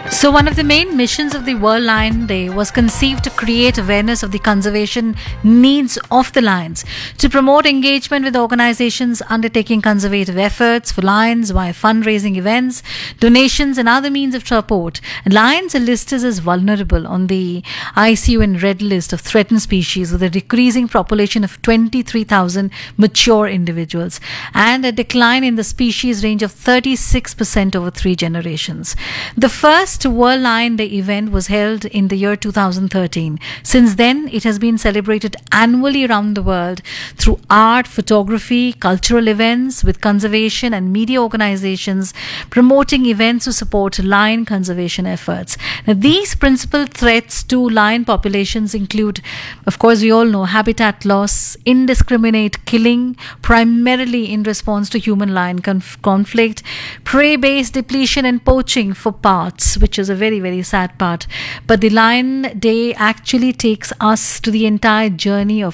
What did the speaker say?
So, one of the main missions of the World Lion Day was conceived to create awareness of the conservation needs of the lions, to promote engagement with organizations undertaking conservative efforts for lions via fundraising events, donations, and other means of support. Lions are listed as vulnerable on the IUCN Red List of threatened species, with a decreasing population of 23,000 mature individuals and a decline in the species range of 36% over 3 generations. The first World Lion Day event was held in the year 2013. Since then, it has been celebrated annually around the world through art, photography, cultural events, with conservation and media organizations promoting events to support lion conservation efforts. Now, these principal threats to lion populations include, of course, we all know, habitat loss, indiscriminate killing, primarily in response to human-lion conflict, prey-based depletion and poaching for parts, which is a very, very sad part. But the Lion Day actually takes us to the entire journey of